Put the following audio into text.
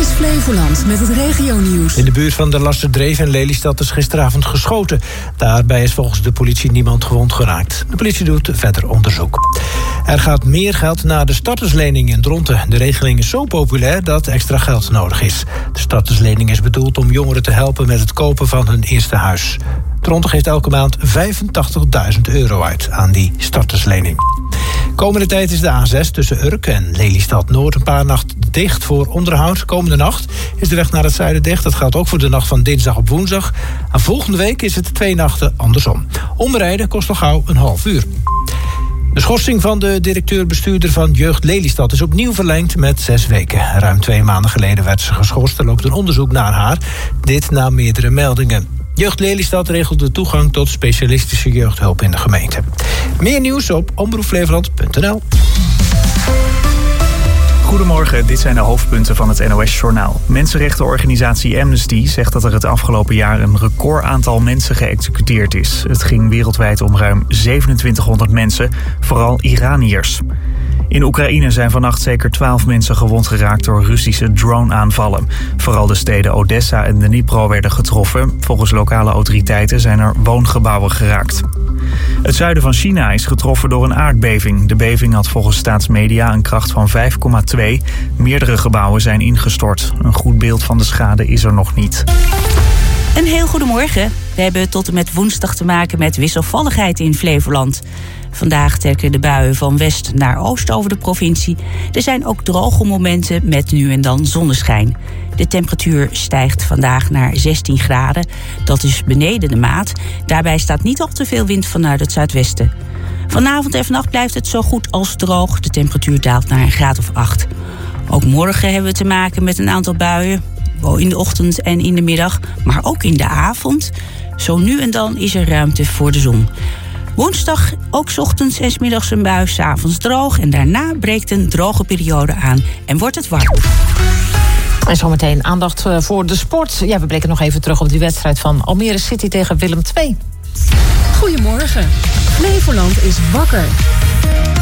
is Flevoland met het regionieuws. In de buurt van de Lasterdreef en Lelystad is gisteravond geschoten. Daarbij is volgens de politie niemand gewond geraakt. De politie doet verder onderzoek. Er gaat meer geld naar de starterslening in Dronten. De regeling is zo populair dat extra geld nodig is. De starterslening is bedoeld om jongeren te helpen met het kopen van hun eerste huis. Dronten geeft elke maand €85.000 uit aan die starterslening. Komende tijd is de A6 tussen Urk en Lelystad-Noord een paar nachten dicht voor onderhoud. Komende nacht is de weg naar het zuiden dicht. Dat geldt ook voor de nacht van dinsdag op woensdag. En volgende week is het 2 nachten andersom. Omrijden kost al gauw een half uur. De schorsing van de directeur-bestuurder van Jeugd Lelystad is opnieuw verlengd met 6 weken. Ruim 2 maanden geleden werd ze geschorst. Er loopt een onderzoek naar haar. Dit na meerdere meldingen. Jeugd Lelystad regelt de toegang tot specialistische jeugdhulp in de gemeente. Meer nieuws op omroepflevoland.nl. Goedemorgen, dit zijn de hoofdpunten van het NOS-journaal. Mensenrechtenorganisatie Amnesty zegt dat er het afgelopen jaar een record aantal mensen geëxecuteerd is. Het ging wereldwijd om ruim 2700 mensen, vooral Iraniërs. In Oekraïne zijn vannacht zeker 12 mensen gewond geraakt door Russische drone-aanvallen. Vooral de steden Odessa en Dnipro werden getroffen. Volgens lokale autoriteiten zijn er woongebouwen geraakt. Het zuiden van China is getroffen door een aardbeving. De beving had volgens staatsmedia een kracht van 5,2. Meerdere gebouwen zijn ingestort. Een goed beeld van de schade is er nog niet. Een heel goedemorgen. We hebben tot en met woensdag te maken met wisselvalligheid in Flevoland. Vandaag trekken de buien van west naar oost over de provincie. Er zijn ook droge momenten met nu en dan zonneschijn. De temperatuur stijgt vandaag naar 16 graden. Dat is beneden de maat. Daarbij staat niet al te veel wind vanuit het zuidwesten. Vanavond en vannacht blijft het zo goed als droog. De temperatuur daalt naar een graad of 8. Ook morgen hebben we te maken met een aantal buien. In de ochtend en in de middag, maar ook in de avond. Zo nu en dan is er ruimte voor de zon. Woensdag ook 's ochtends en 's middags een bui, 's avonds droog. En daarna breekt een droge periode aan en wordt het warm. En zometeen aandacht voor de sport. Ja, we blikken nog even terug op die wedstrijd van Almere City tegen Willem II. Goedemorgen. Flevoland is wakker.